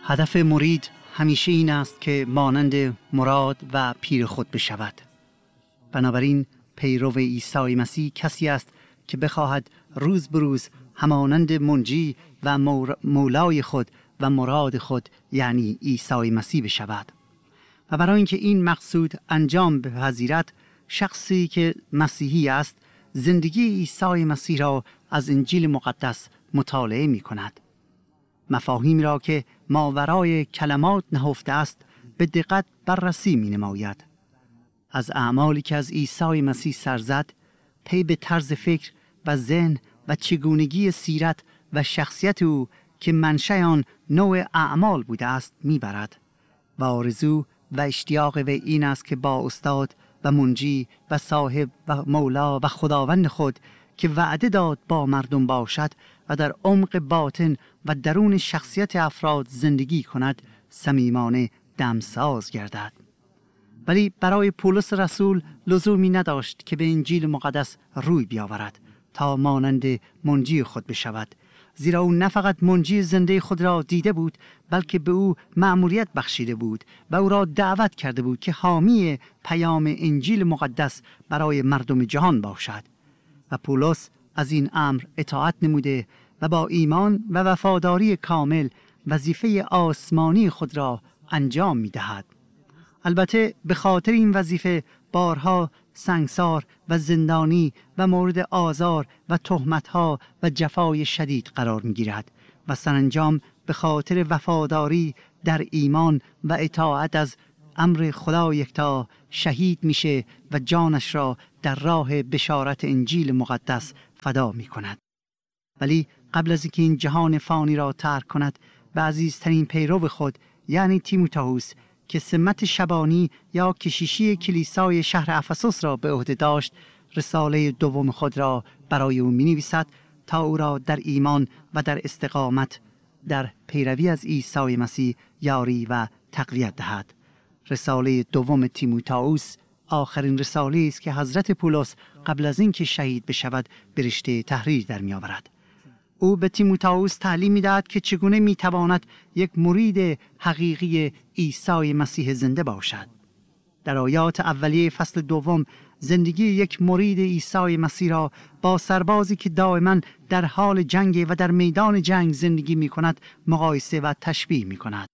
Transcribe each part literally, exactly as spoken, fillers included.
هدف مرید همیشه این است که مانند مراد و پیر خود بشود. بنابراین پیرو عیسی مسیح کسی است که بخواهد روز به روز همانند منجی و مولای خود و مراد خود یعنی عیسی مسیح بشود. و برای اینکه این مقصود انجام بپذیرد، شخصی که مسیحی است زندگی عیسی مسیح را از انجیل مقدس مطالعه می کند. مفاهیمی را که ماورای کلمات نهفته است به دقت بررسی می نماید. از اعمالی که از عیسی مسیح سرزد پی به طرز فکر و ذهن و چگونگی سیرت و شخصیت او که منشأ آن نوع اعمال بوده است می برد و آرزو و اشتیاق وی این است که با استاد و منجی و صاحب و مولا و خداوند خود که وعده داد با مردم باشد و در عمق باطن و درون شخصیت افراد زندگی کند، صمیمانه دمساز گردد. ولی برای پولس رسول لزومی نداشت که به انجیل مقدس روی بیاورد تا مانند منجی خود بشود، زیرا او نه فقط منجی زنده خود را دیده بود، بلکه به او مأموریت بخشیده بود و او را دعوت کرده بود که حامی پیام انجیل مقدس برای مردم جهان باشد. و پولس از این امر اطاعت نموده و با ایمان و وفاداری کامل وظیفه آسمانی خود را انجام می دهد. البته به خاطر این وظیفه بارها سنگسار و زندانی و مورد آزار و تهمت‌ها و جفای شدید قرار می‌گیرد و سرانجام به خاطر وفاداری در ایمان و اطاعت از امر خدا یکتا شهید میشه و جانش را در راه بشارت انجیل مقدس فدا می‌کند. ولی قبل از اینکه این جهان فانی را ترک کند و عزیزترین پیرو خود یعنی تیموتائوس که سمت شبانی یا کشیشی کلیسای شهر افسوس را به عهده داشت، رساله دوم خود را برای او می‌نویسد تا او را در ایمان و در استقامت در پیروی از عیسی مسیح یاری و تقویت دهد. رساله دوم تیموتائوس آخرین رساله است که حضرت پولس قبل از اینکه شهید بشود به رشته تحریر در می‌آورد. او به تیموتائوس تعلیم می‌دهد که چگونه می‌تواند یک مرید حقیقی عیسی مسیح زنده باشد. در آیات اولیه فصل دوم زندگی یک مرید عیسی مسیح را با سربازی که دائما در حال جنگ و در میدان جنگ زندگی می‌کند مقایسه و تشبیه می‌کند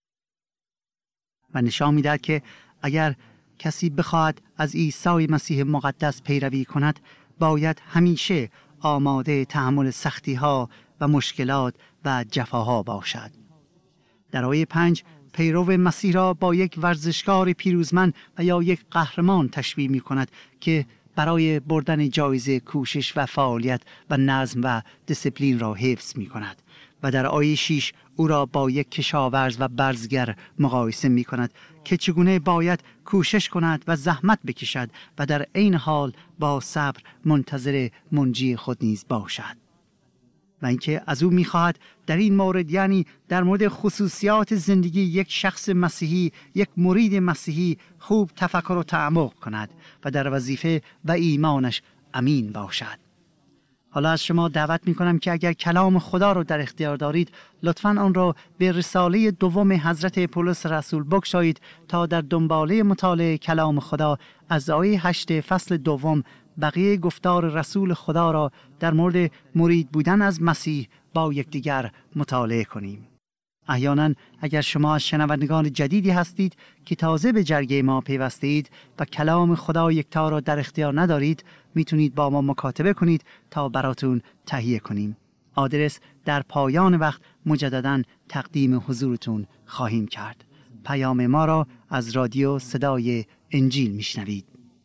و نشان می‌دهد که اگر کسی بخواهد از عیسی مسیح مقدس پیروی کند باید همیشه آماده تحمل سختی‌ها و مشکلات و جفاها باشد. در آیه پنج پیرو مسیح را با یک ورزشکار پیروزمند و یا یک قهرمان تشبیه می کند که برای بردن جایزه کوشش و فعالیت و نظم و دیسیپلین را حفظ می کند و در آیه شش او را با یک کشاورز و برزگر مقایسه می کند که چگونه باید کوشش کند و زحمت بکشد و در عین حال با صبر منتظر منجی خود نیز باشد. و اینکه از او می‌خواهد در این مورد یعنی در مورد خصوصیات زندگی یک شخص مسیحی، یک مرید مسیحی خوب تفکر و تعمق کند و در وظیفه و ایمانش امین باشد. حالا از شما دعوت می‌کنم که اگر کلام خدا رو در اختیار دارید لطفاً آن را به رساله دوم حضرت پولس رسول بگشایید تا در دنباله مطالعه کلام خدا از آیه هشت فصل دوم بقیه گفتار رسول خدا را در مورد مرید بودن از مسیح با یکدیگر مطالعه کنیم. احیانا اگر شما از شنوندگان جدیدی هستید که تازه به جرگه ما پیوسته اید و کلام خدا یکتا را در اختیار ندارید، میتونید با ما مکاتبه کنید تا براتون تهیه کنیم. آدرس در پایان وقت مجددا تقدیم حضورتون خواهیم کرد. پیام ما را از رادیو صدای انجیل میشنوید.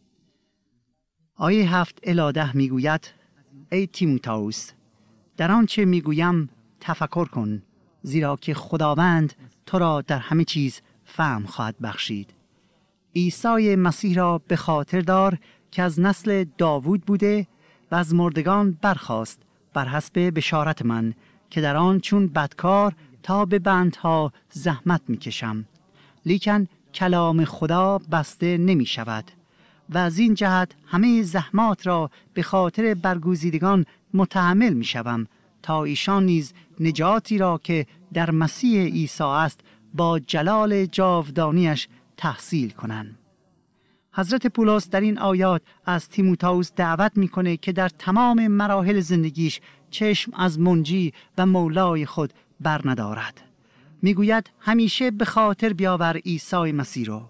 آیه هفت الی ده میگوید: ای تیموتائوس، در آنچه میگویم تفکر کن، زیرا که خداوند تو را در همه چیز فهم خواهد بخشید. عیسی مسیح را به خاطر دار که از نسل داوود بوده و از مردگان برخاست بر حسب بشارت من که در آن چون بدکار تا به بندها زحمت میکشم، لیکن کلام خدا بسته نمی شود و از این جهت همه زحمات را به خاطر برگزیدگان متحمل می شوم تا ایشان نیز نجاتی را که در مسیح عیسی است با جلال جاودانیش تحصیل کنند. حضرت پولس در این آیات از تیموتائوس دعوت میکنه که در تمام مراحل زندگیش چشم از منجی و مولای خود بر ندارد. میگوید همیشه به خاطر بیاور عیسی مسیح رو،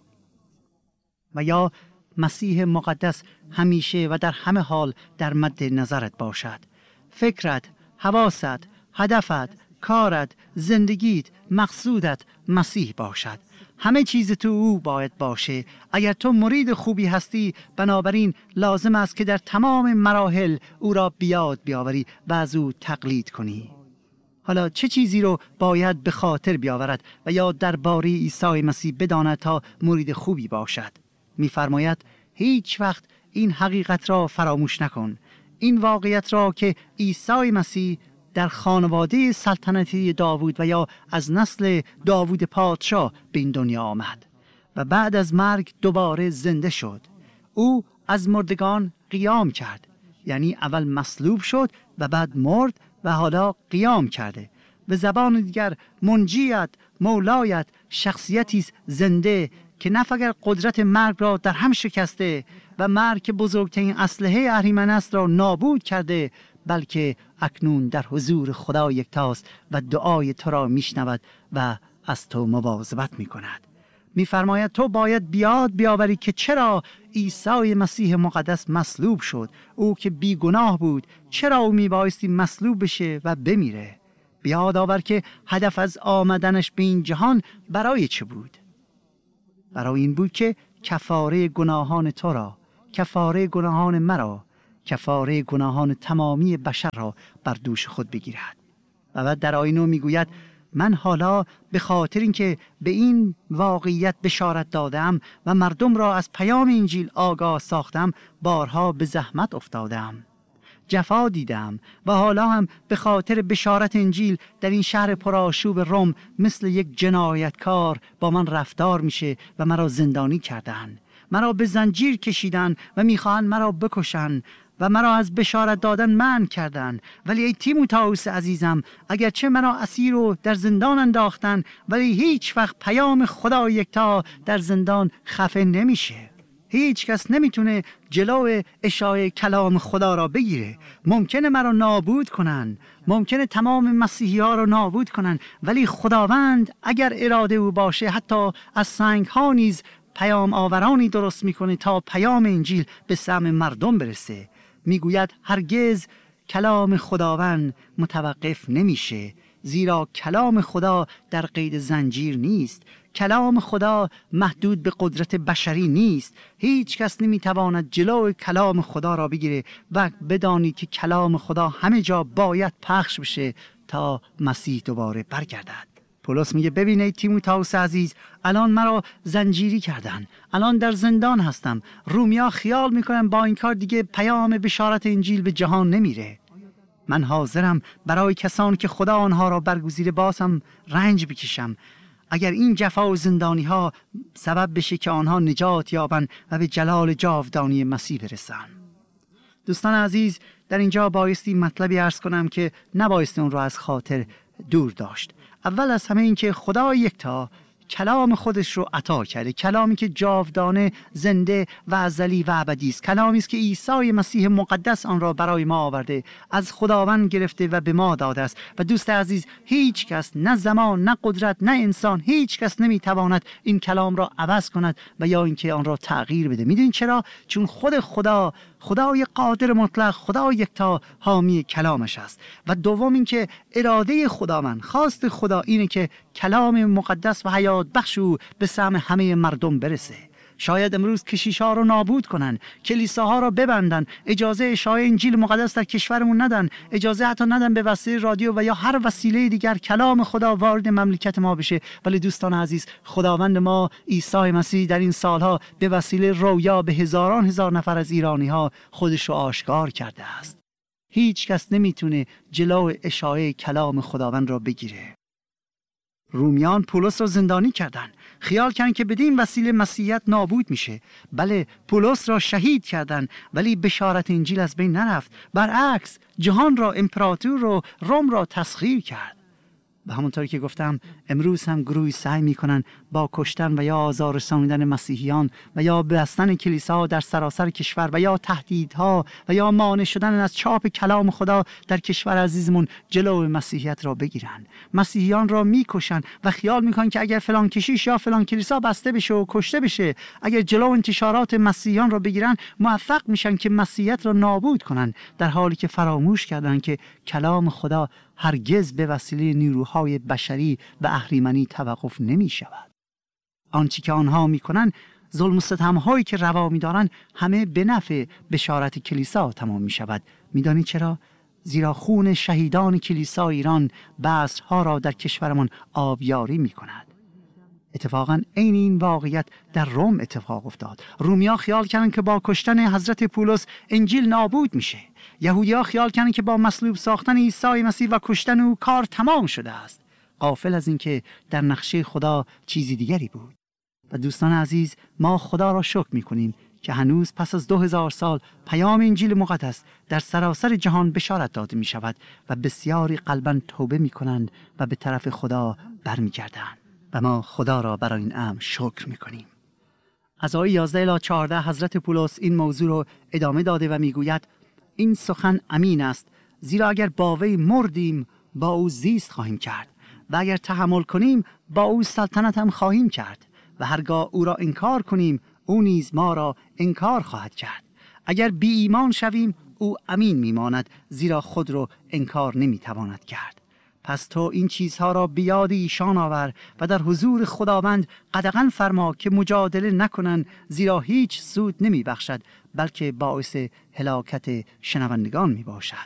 و یا مسیح مقدس همیشه و در همه حال در مد نظرت باشد. فکرت، حواست، هدفت، کارت، زندگیت، مقصودت مسیح باشد. همه چیز تو او باید باشه. اگر تو مرید خوبی هستی، بنابراین لازم است که در تمام مراحل او را بیاد بیاوری و از او تقلید کنی. حالا چه چیزی رو باید به خاطر بیاورد و یا درباره عیسی مسیح بداند تا مرید خوبی باشد؟ می‌فرماید هیچ وقت این حقیقت را فراموش نکن، این واقعیت را که عیسی مسیح در خانواده سلطنتی داوود و یا از نسل داوود پادشاه به این دنیا آمد و بعد از مرگ دوباره زنده شد. او از مردگان قیام کرد، یعنی اول مصلوب شد و بعد مرد و حالا قیام کرده. به زبان دیگر منجیت، مولایت شخصیتی زنده که نه فقط قدرت مرگ را در هم شکسته و مرگ که بزرگترین اسلحه اهریمن است را نابود کرده، بلکه اکنون در حضور خدا یکتاست و دعای تو را میشنود و از تو مواظبت میکند. میفرماید تو باید بیاد بیاوری که چرا عیسی مسیح مقدس مصلوب شد. او که بیگناه بود، چرا او میبایستی مصلوب بشه و بمیره؟ بیاد آور که هدف از آمدنش به این جهان برای چه بود؟ برای این بود که کفاره گناهان تو را، کفاره گناهان مرا، کفاره گناهان تمامی بشر را بر دوش خود بگیرد. و بعد در آیه نه میگوید من حالا به خاطر اینکه به این واقعیت بشارت دادم و مردم را از پیام انجیل آگاه ساختم، بارها به زحمت افتادم، جفا دیدم و حالا هم به خاطر بشارت انجیل در این شهر پرآشوب روم مثل یک جنایتکار با من رفتار میشه و مرا زندانی کردن، مرا به زنجیر کشیدن و میخواهند مرا بکشن و مرا از بشارت دادن منع کردن. ولی ای تیموتائوس عزیزم، اگرچه مرا اسیر و در زندان انداختن، ولی هیچ وقت پیام خدا یکتا در زندان خفه نمیشه. هیچ کس نمیتونه جلو اشاعه کلام خدا را بگیره. ممکنه مرا نابود کنن، ممکنه تمام مسیحی ها را نابود کنن، ولی خداوند اگر اراده او باشه حتی از سنگ ها نیز پیام آورانی درست میکنه تا پیام انجیل به سمع مردم برسه. میگوید هرگز کلام خداوند متوقف نمیشه، زیرا کلام خدا در قید زنجیر نیست. کلام خدا محدود به قدرت بشری نیست. هیچ کس نمیتواند جلو کلام خدا را بگیره و بدانید که کلام خدا همه جا باید پخش بشه تا مسیح دوباره برگردد. پولس میگه ببینید تیموتائوس عزیز، الان مرا زنجیری کردن، الان در زندان هستم. رومیا خیال میکنن با این کار دیگه پیام بشارت انجیل به جهان نمیره. من حاضرم برای کسانی که خدا آنها را برگزیده بازم رنج بکشم، اگر این جفا و زندانی ها سبب بشه که آنها نجات یابن و به جلال جاودانی مسیح برسن. دوستان عزیز، در اینجا بایستی مطلبی عرض کنم که نبایستی اون را از خاطر دور داشت. اول از همه این که خدا یکتا کلام خودش رو عطا کرده، کلامی که جاودانه، زنده و ازلی و ابدی است، کلامی است که عیسی مسیح مقدس آن را برای ما آورده، از خداوند گرفته و به ما داده است. و دوست عزیز، هیچ کس، نه زمان، نه قدرت، نه انسان، هیچ کس نمیتواند این کلام را عوض کند و یا اینکه آن را تغییر بده. میدونید چرا؟ چون خود خدا، خدای قادر مطلق، خدا یکتا حامی کلامش است. و دوم اینکه اراده خداوند، خواست خدا اینه که کلام مقدس و حیات بخش او به سمع همه مردم برسه. شاید امروز کشیش‌ها رو نابود کنن، کلیساها رو ببندن، اجازه اشاعه انجیل مقدس در کشورمون ندن، اجازه حتی ندن به وسیله رادیو و یا هر وسیله دیگر کلام خدا وارد مملکت ما بشه. ولی دوستان عزیز، خداوند ما عیسی مسیح در این سالها به وسیله رویا به هزاران هزار نفر از ایرانی‌ها خودش رو آشکار کرده است. هیچ کس نمیتونه جلو اشاعه کلام خداوند را بگیره. رومیان پولس را زندانی کردن، خیال کردن که بدین وسیله مسیحیت نابود میشه. بله، پولس را شهید کردن، ولی بشارت انجیل از بین نرفت. برعکس، جهان را، امپراتور رو، روم را تسخیر کرد. و همونطوری که گفتم امروز هم گروهی سعی میکنن با کشتن و یا آزار رسانیدن مسیحیان و یا بستن کلیسا در سراسر کشور و یا تهدیدها و یا مانع شدن از چاپ کلام خدا در کشور عزیزمون جلو مسیحیت را بگیرن. مسیحیان را میکشن و خیال میکنن که اگر فلان کشیش یا فلان کلیسا بسته بشه و کشته بشه، اگر جلو انتشارات مسیحیان را بگیرن، موفق میشن که مسیحیت را نابود کنن، در حالی که فراموش کردن که کلام خدا هرگز به وسیله نیروهای بشری و اهریمنی توقف نمی شود. آنچه که آنها می کنن، ظلم و ستم‌هایی که روا می دارن، همه به نفع بشارت کلیسا تمام می شود. می دانی چرا؟ زیرا خون شهیدان کلیسا ایران بذرها را در کشورمان آبیاری می کند. اتفاقاً عین این واقعیت در روم اتفاق افتاد. رومیا خیال کردن که با کشتن حضرت پولس انجیل نابود میشه. یهودی‌ها خیال کردن که با مصلوب ساختن عیسی مسیح و کشتن او کار تمام شده است، غافل از اینکه در نقشه خدا چیزی دیگری بود. و دوستان عزیز، ما خدا را شکر می‌کنیم که هنوز پس از دو هزار سال پیام انجیل مقدس در سراسر جهان بشارت داده می‌شود و بسیاری قلباً توبه می‌کنند و به طرف خدا برمیگردند. و ما خدا را برای این امر شکر می‌کنیم. از آیه یازده الی چهارده حضرت پولس این موضوع رو ادامه داده و میگوید این سخن امین است، زیرا اگر با وی مردیم با او زیست خواهیم کرد و اگر تحمل کنیم با او سلطنت هم خواهیم کرد و هرگاه او را انکار کنیم او نیز ما را انکار خواهد کرد. اگر بی ایمان شویم او امین میماند، زیرا خود رو انکار نمیتواند کرد. پس تو این چیزها را بیاد ایشان آور و در حضور خداوند قدغن فرما که مجادله نکنند، زیرا هیچ سود نمی بخشد بلکه باعث هلاکت شنوندگان می باشد.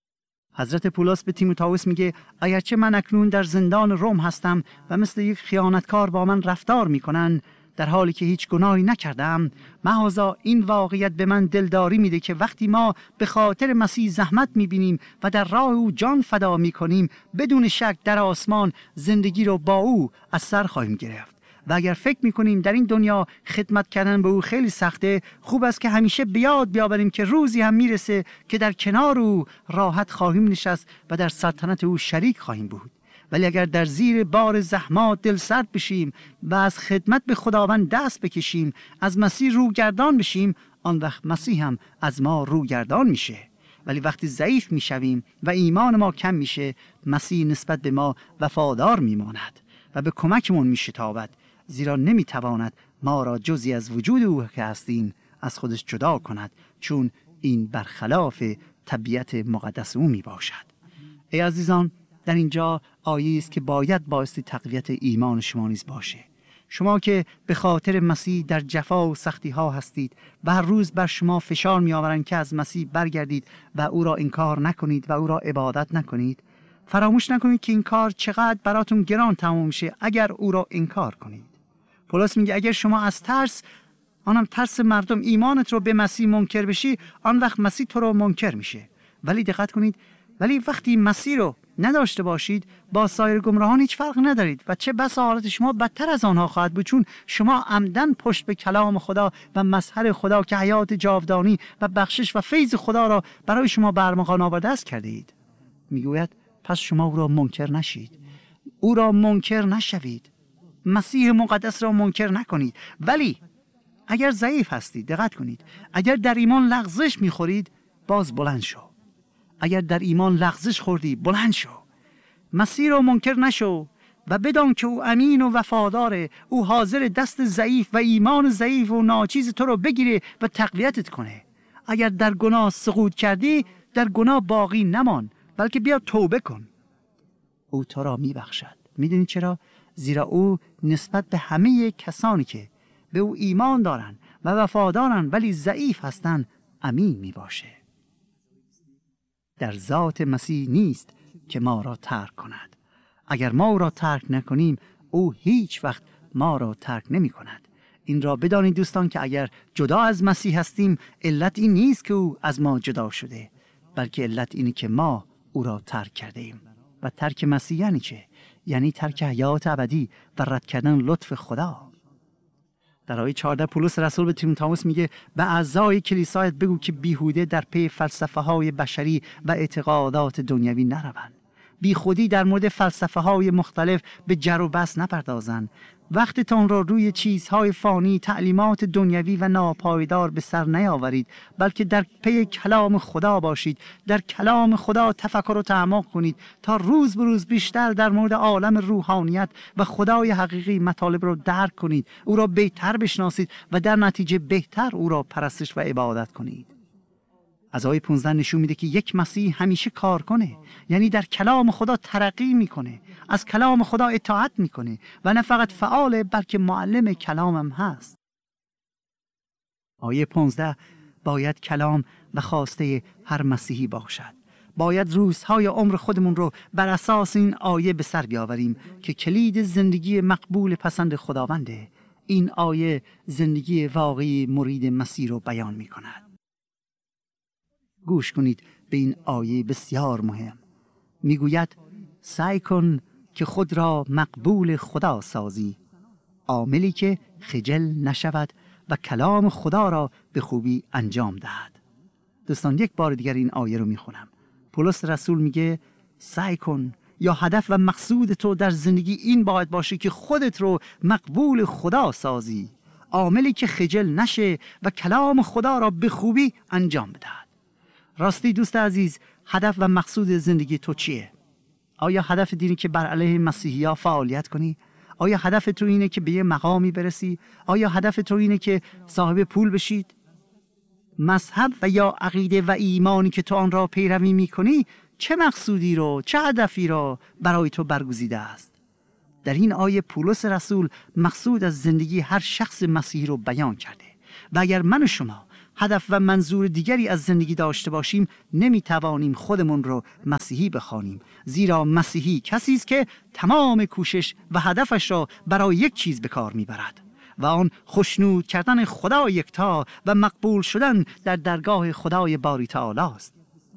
حضرت پولس به تیموتائوس میگه اگرچه من اکنون در زندان روم هستم و مثل یک خیانتکار با من رفتار میکنن در حالی که هیچ گناهی نکردم، محضا این واقعیت به من دلداری میده که وقتی ما به خاطر مسیح زحمت میبینیم و در راه او جان فدا میکنیم، بدون شک در آسمان زندگی رو با او از سر خواهیم گرفت. و اگر فکر میکنیم در این دنیا خدمت کردن به او خیلی سخته، خوب است که همیشه بیاد بیاوریم که روزی هم میرسه که در کنار او راحت خواهیم نشست و در سلطنت او شریک خواهیم بود. ولی اگر در زیر بار زحمات دل سرد بشیم و از خدمت به خداوند دست بکشیم، از مسیح روگردان بشیم، آن وقت مسیح هم از ما روگردان میشه. ولی وقتی ضعیف میشویم و ایمان ما کم میشه، مسیح نسبت به ما وفادار میماند و به کمکمون میشتابد، زیرا نمیتواند ما را جزی از وجود او که هستیم از خودش جدا کند، چون این برخلاف طبیعت مقدس او میباشد. ای عزیزان، در اینجا آیه است که باید باعث تقویت ایمان شما نیز باشه. شما که به خاطر مسیح در جفا و سختی ها هستید و هر روز بر شما فشار می آورند که از مسیح برگردید و او را انکار نکنید و او را عبادت نکنید، فراموش نکنید که این کار چقدر براتون گران تمام میشه اگر او را انکار کنید. پولس میگه اگر شما از ترس، آنم ترس مردم، ایمانت رو به مسیح منکر بشی، آن وقت مسیح تو رو منکر میشه. ولی دقت کنید، ولی وقتی مسیح رو نداشته باشید با سایر گمراهان هیچ فرق ندارید و چه بسا حالت شما بدتر از آنها خواهد بود، چون شما عمدن پشت به کلام خدا و مظهر خدا که حیات جاودانی و بخشش و فیض خدا را برای شما برمغان آورده است کرده اید. میگوید پس شما او را منکر نشید، او را منکر نشوید، مسیح مقدس را منکر نکنید. ولی اگر ضعیف هستید، دقت کنید، اگر در ایمان لغزش میخورید، باز بلند شو. اگر در ایمان لغزش خوردی، بلند شو، مسیح را منکر نشو و بدان که او امین و وفاداره. او حاضر دست ضعیف و ایمان ضعیف و ناچیز تو رو بگیره و تقویتت کنه. اگر در گناه سقوط کردی، در گناه باقی نمان، بلکه بیا توبه کن، او تو را میبخشد. میدونی چرا؟ زیرا او نسبت به همه کسانی که به او ایمان دارن و وفادارن ولی ضعیف هستن امین میباشه. در ذات مسیح نیست که ما را ترک کند. اگر ما او را ترک نکنیم، او هیچ وقت ما را ترک نمی کند. این را بدانید دوستان که اگر جدا از مسیح هستیم، علت این نیست که او از ما جدا شده، بلکه علت اینه که ما او را ترک کرده ایم. و ترک مسیح یعنی چه؟ یعنی ترک حیات ابدی و رد کردن لطف خدا. در آیه چهارده پولس رسول به تیموتائوس میگه به اعضای کلیسایت بگو که بیهوده در پی فلسفه های بشری و اعتقادات دنیوی نروند، بی خودی در مورد فلسفه های مختلف به جر و بحث نپردازند. وقتتان را روی چیزهای فانی، تعلیمات دنیوی و ناپایدار به سر نیاورید، بلکه در پی کلام خدا باشید. در کلام خدا تفکر و تعمق کنید تا روز به روز بیشتر در مورد عالم روحانیت و خدای حقیقی مطالب را درک کنید، او را بهتر بشناسید و در نتیجه بهتر او را پرستش و عبادت کنید. از آیه پانزده نشون میده که یک مسیح همیشه کار کنه، یعنی در کلام خدا ترقی میکنه، از کلام خدا اطاعت میکنه و نه فقط فعاله بلکه معلم کلامم هست. آیه پانزده باید کلام و خواسته هر مسیحی باشد. باید روزهای عمر خودمون رو بر اساس این آیه به سر بیاوریم که کلید زندگی مقبول پسند خداونده. این آیه زندگی واقعی مرید مسیح رو بیان میکند. گوش کنید به این آیه بسیار مهم. میگوید سعی کن که خود را مقبول خدا سازی، عاملی که خجل نشود و کلام خدا را به خوبی انجام دهد. دوستان یک بار دیگر این آیه رو میخونم. پولس رسول میگه سعی کن، یا هدف و مقصود تو در زندگی این باید باشه که خودت رو مقبول خدا سازی، عاملی که خجل نشه و کلام خدا را به خوبی انجام بدهد. راستی دوست عزیز، هدف و مقصود زندگی تو چیه؟ آیا هدف دینی که بر علیه مسیحی‌ها فعالیت کنی؟ آیا هدف تو اینه که به یه مقامی برسی؟ آیا هدف تو اینه که صاحب پول بشید؟ مذهب و یا عقیده و ایمانی که تو آن را پیروی می‌کنی چه مقصودی رو، چه هدفی رو برای تو برگزیده است؟ در این آیه پولس رسول مقصود از زندگی هر شخص مسیحی رو بیان کرده و اگر من و شما هدف و منظور دیگری از زندگی داشته باشیم نمیتوانیم خودمون رو مسیحی بخوانیم، زیرا مسیحی کسی است که تمام کوشش و هدفش را برای یک چیز به کار میبرد و آن خشنود کردن خدا یکتا و مقبول شدن در درگاه خدای باری تعالی است.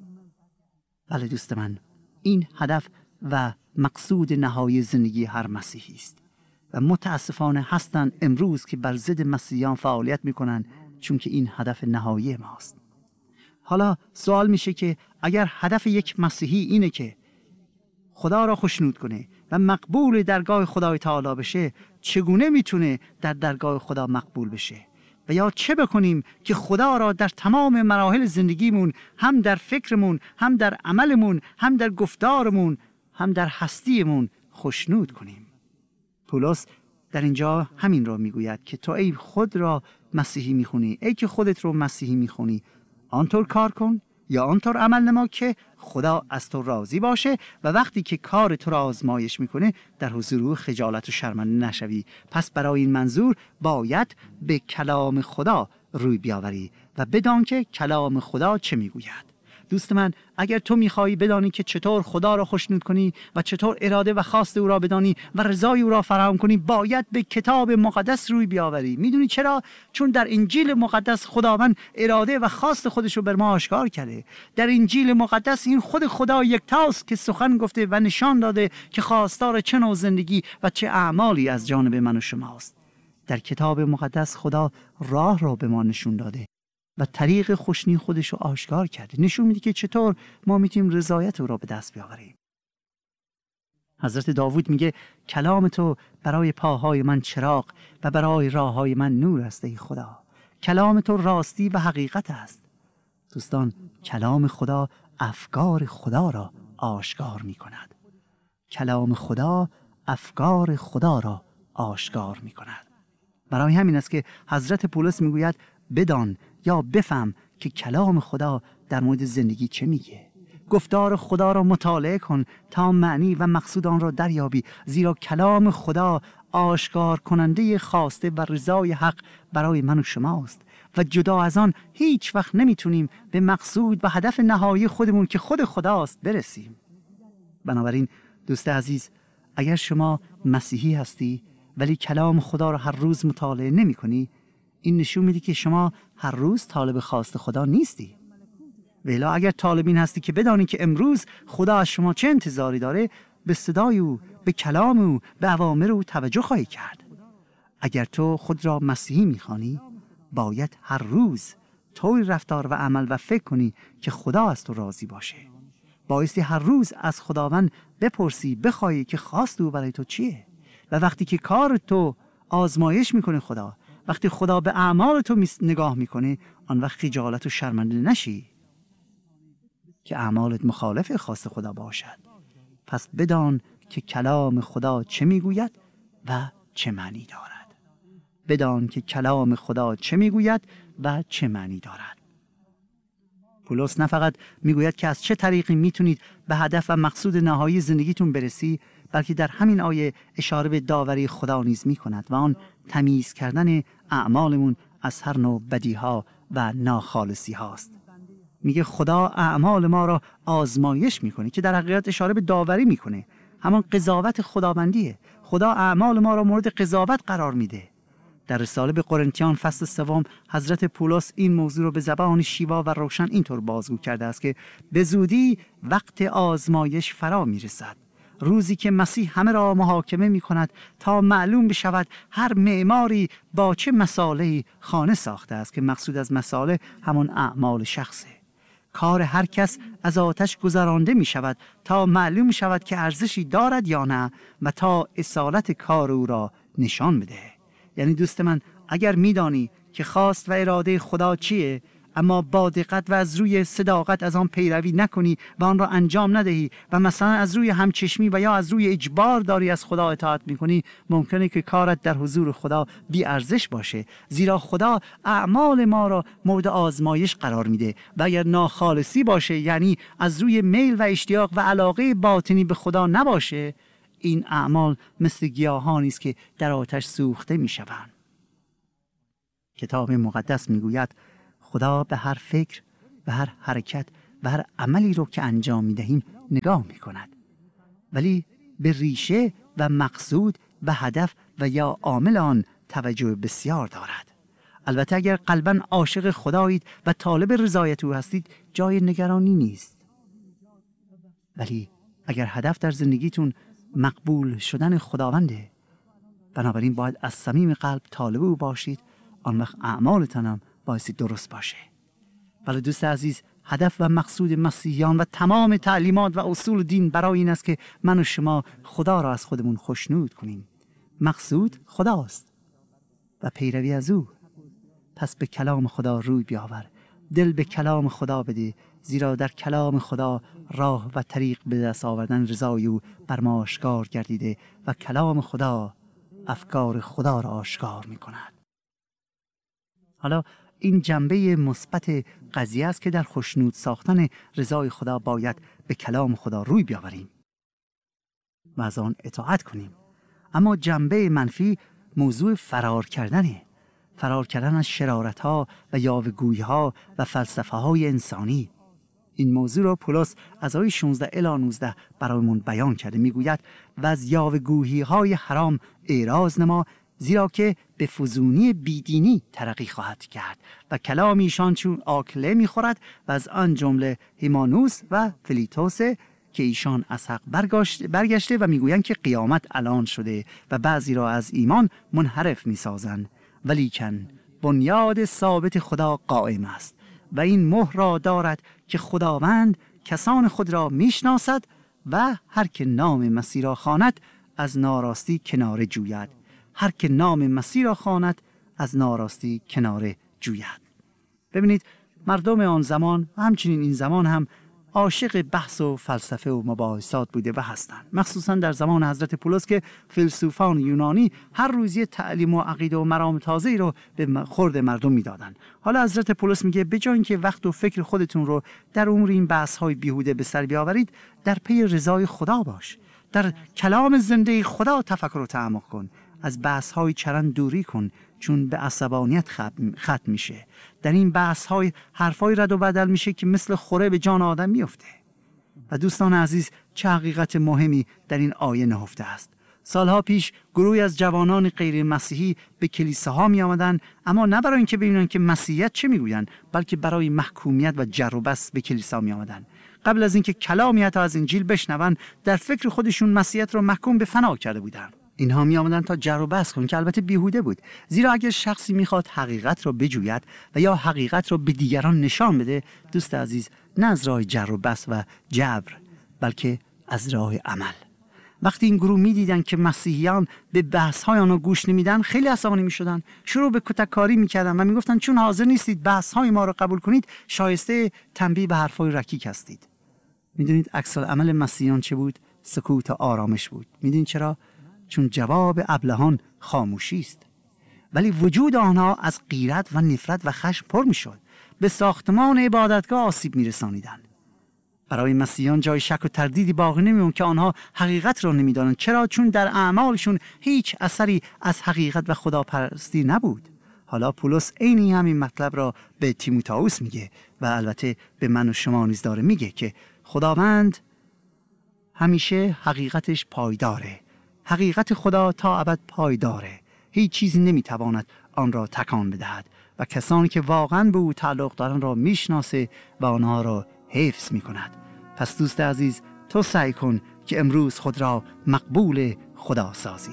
بله دوست من، این هدف و مقصود نهایی زندگی هر مسیحی است و متاسفانه هستند امروز که بر ضد مسیحیان فعالیت میکنن، چون که این هدف نهایی ماست. حالا سوال میشه که اگر هدف یک مسیحی اینه که خدا را خشنود کنه و مقبول درگاه خدای تعالی بشه، چگونه میتونه در درگاه خدا مقبول بشه؟ و یا چه بکنیم که خدا را در تمام مراحل زندگیمون، هم در فکرمون، هم در عملمون، هم در گفتارمون، هم در هستیمون خشنود کنیم؟ پولس در اینجا همین را میگوید که تو ای خود را مسیحی میخونی، ای که خودت رو مسیحی میخونی، آنطور کار کن یا آنطور عمل نما که خدا از تو راضی باشه و وقتی که کار تو را آزمایش میکنه در حضور او خجالت و شرمنده نشوی. پس برای این منظور باید به کلام خدا روی بیاوری و بدان که کلام خدا چه میگوید. دوست من، اگر تو میخوایی بدانی که چطور خدا را خوشنود کنی و چطور اراده و خواست او را بدانی و رضای او را فراهم کنی، باید به کتاب مقدس روی بیاوری. میدونی چرا؟ چون در انجیل مقدس خداوند اراده و خواست خودش رو بر ما آشکار کرده. در انجیل مقدس این خود خدا یکتاست که سخن گفته و نشان داده که خواستار چه نوع زندگی و چه اعمالی از جانب من و شماست. در کتاب مقدس خدا راه را به ما نشون داده و طریق خوشنی خودش رو آشکار کرده، نشون میده که چطور ما میتونیم رضایت او را به دست بیاوریم. حضرت داوود میگه کلام تو برای پاهای من چراغ و برای راههای من نور است ای خدا. کلام تو راستی و حقیقت است. دوستان، کلام خدا افکار خدا را آشکار میکند. کلام خدا افکار خدا را آشکار میکند. برای همین است که حضرت پولس میگوید بدان یا بفهم که کلام خدا در مورد زندگی چه میگه. گفتار خدا را مطالعه کن تا معنی و مقصود آن را دریابی، زیرا کلام خدا آشکار کننده خواسته و رضای حق برای من و شماست و جدا از آن هیچ وقت نمیتونیم به مقصود و هدف نهایی خودمون که خود خداست برسیم. بنابراین دوست عزیز، اگر شما مسیحی هستی ولی کلام خدا را هر روز مطالعه نمی کنی، این نشون میده که شما هر روز طالب خواست خدا نیستی. ولی اگر طالب این هستی که بدانی که امروز خدا از شما چه انتظاری داره، به صدای او، به کلام او، به اوامر او توجه خواهی کرد. اگر تو خود را مسیحی میخوانی، باید هر روز طوری رفتار و عمل و فکر کنی که خدا از تو راضی باشه بایستی هر روز از خداوند بپرسی، بخوایی که خواست او برای تو چیه. و وقتی که کار تو آزمایش میکنه خدا، وقتی خدا به اعمال تو نگاه میکنه، آن وقت خجالت و شرمنده نشی که اعمالت مخالف خواست خدا باشد. پس بدان که کلام خدا چه میگوید و چه معنی دارد. بدان که کلام خدا چه میگوید و چه معنی دارد. پولس نه فقط میگوید که از چه طریقی میتونید به هدف و مقصود نهایی زندگیتون برسی، بلکه در همین آیه اشاره به داوری خدا نیز میکند و آن تمیز کردن اعمالمون از هر نوع بدیها و ناخالصی هاست. میگه خدا اعمال ما را آزمایش میکنه، که در حقیقت اشاره به داوری میکنه. همان قضاوت خداوندیه. خدا اعمال ما را مورد قضاوت قرار میده. در رساله به قرنتیان فصل سوم حضرت پولس این موضوع را به زبان شیوا و روشن اینطور بازگو کرده است که به زودی وقت آزمایش فرا میرسد، روزی که مسیح همه را محاکمه می کند تا معلوم بشود هر معماری با چه مصالحی خانه ساخته است، که مقصود از مصالح همون اعمال شخصه. کار هر کس از آتش گذرانده می شود تا معلوم شود که ارزشی دارد یا نه و تا اصالت کار او را نشان بده. یعنی دوست من، اگر می دانی که خواست و اراده خدا چیه، اما با دقت و از روی صداقت از آن پیروی نکنی و آن را انجام ندهی و مثلا از روی همچشمی و یا از روی اجبار داری از خدا اطاعت میکنی، ممکنه که کارت در حضور خدا بی ارزش باشه، زیرا خدا اعمال ما را مورد آزمایش قرار میده و اگر ناخالصی باشه، یعنی از روی میل و اشتیاق و علاقه باطنی به خدا نباشه، این اعمال مثل گیاهانی است که در آتش سوخته میشوند. کتاب مقدس میگوید خدا به هر فکر و هر حرکت و هر عملی رو که انجام میدهیم نگاه میکند، ولی به ریشه و مقصود و هدف و یا عامل آن توجه بسیار دارد. البته اگر قلباً عاشق خدایید و طالب رضایت او هستید، جای نگرانی نیست. ولی اگر هدف در زندگیتون مقبول شدن خداونده، بنابراین باید از صمیم قلب طالب او باشید. آن وقت اعمالتان هم بایستی درست باشه. ولی دوست عزیز، هدف و مقصود مسیحیان و تمام تعلیمات و اصول دین برای این است که من و شما خدا را از خودمون خوشنود کنیم. مقصود خداست و پیروی از او. پس به کلام خدا روی بیاور، دل به کلام خدا بده، زیرا در کلام خدا راه و طریق به دست آوردن رضای او بر ما آشکار گردیده و کلام خدا افکار خدا را آشکار می کند. حالا این جنبه مثبت قضیه است که در خوشنود ساختن رضای خدا باید به کلام خدا روی بیاوریم و از آن اطاعت کنیم. اما جنبه منفی موضوع فرار کردنه، فرار کردن از شرارت‌ها و یاوه‌گویی‌ها و فلسفه‌های انسانی. این موضوع را پولس از آیه شانزده الی نوزده برایمون بیان کرده. میگوید و از یاوه‌گویی‌های حرام اعراض نما، زیرا که به فزونی بیدینی ترقی خواهد کرد و کلام ایشان چون آکله میخورد و از آن جمله هیمانوس و فلیتوس که ایشان از حق برگشته و میگویند که قیامت الان شده و بعضی را از ایمان منحرف میسازند. ولیکن بنیاد ثابت خدا قائم است و این مهر را دارد که خداوند کسان خود را میشناسد و هر که نام مسیح را خواند از ناراستی کناره جوید. هر که نام مسیح را خواند از ناراستی کناره جوید. ببینید، مردم آن زمان و همچنین این زمان هم عاشق بحث و فلسفه و مباحثات بوده و هستند، مخصوصا در زمان حضرت پولس که فیلسوفان یونانی هر روز یه تعلیم و عقیده و مرام تازه‌ای رو به خورد مردم میدادن. حالا حضرت پولس میگه به جای اینکه وقت و فکر خودتون رو در امور این بحث‌های بیهوده به سر بیاورید، در پی رضای خدا باش، در کلام زنده خدا تفکر و تعمق کن، از بحث‌های چرند دوری کن، چون به عصبانیت ختم میشه. در این بحث‌های حرفای رد و بدل میشه که مثل خوره به جان آدم میفته. و دوستان عزیز، چه حقیقت مهمی در این آیه نهفته است. سالها پیش گروهی از جوانان غیر مسیحی به کلیساها می آمدن، اما نه برای اینکه ببینن که مسیحیت چه میگوین، بلکه برای محکومیت و جر و بس به کلیسا می آمدن. قبل از اینکه کلامی حتی از انجیل بشنون، در فکر خودشون مسیحیت رو محکوم به فنا کرده بودن. اینها می آمدن تا جر و بحث کنند که البته بیهوده بود، زیرا اگر شخصی میخواد حقیقت را بجوید و یا حقیقت را به دیگران نشان بده، دوست عزیز، نه از راه جر و بحث و جبر، بلکه از راه عمل. وقتی این گروه میدیدن که مسیحیان به بحث‌های آنها گوش نمیدن، خیلی عصبانی میشدن، شروع به کتککاری میکردن و میگفتن چون حاضر نیستید بحث‌های ما را قبول کنید، شایسته تنبیه به حرفای رکیک هستید. میدونید عکس العمل مسیحیان چه بود؟ سکوت و آرامش بود. میدونید چرا؟ چون جواب ابلهان خاموشی است. ولی وجود آنها از غیرت و نفرت و خشم پر میشد. به ساختمان عبادتگاه آسیب میرسانیدند. برای مسیحیان جای شک و تردیدی باقی نمیموند که آنها حقیقت را نمیدانند. چرا؟ چون در اعمالشون هیچ اثری از حقیقت و خداپرستی نبود. حالا پولس عین همین مطلب را به تیموتائوس میگه و البته به من و شما نیز داره میگه که خداوند همیشه حقیقتش پایداره. حقیقت خدا تا ابد پایداره. هیچ چیزی نمیتواند آن را تکان بدهد و کسانی که واقعا به او تعلق دارند را میشناسه و آنها را حفظ میکند. پس دوست عزیز، تو سعی کن که امروز خود را مقبول خدا سازی.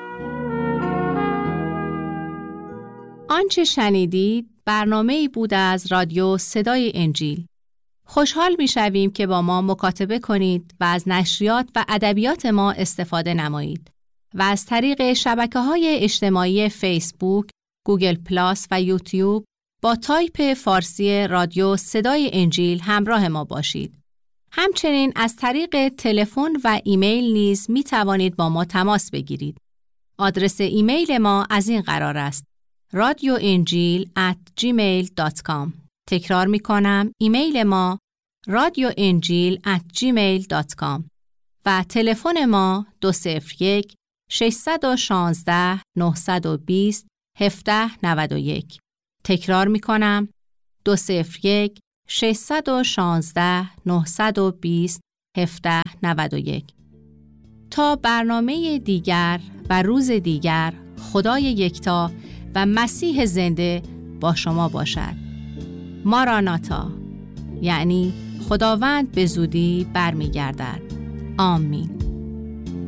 آنچه شنیدید برنامه‌ای بود از رادیو صدای انجیل. خوشحال می‌شویم که با ما مکاتبه کنید و از نشریات و ادبیات ما استفاده نمایید و از طریق شبکه‌های اجتماعی فیسبوک، گوگل پلاس و یوتیوب با تایپ فارسی رادیو صدای انجیل همراه ما باشید. همچنین از طریق تلفن و ایمیل نیز می توانید با ما تماس بگیرید. آدرس ایمیل ما از این قرار است: رادیو انجیل ات جیمیل دات کام. تکرار می کنم، ایمیل ما رادیو انجیل ات جیمیل دات کام و تلفن ما دو صفر یک ششصد و شانزده نهصد و بیست هفده نود و یک. تکرار می کنم، دو صفر یک ششصد و شانزده نهصد و بیست هفده نود و یک. تا برنامه دیگر و روز دیگر، خدای یکتا و مسیح زنده با شما باشد. ماراناتا، یعنی خداوند به زودی برمیگردد. آمین.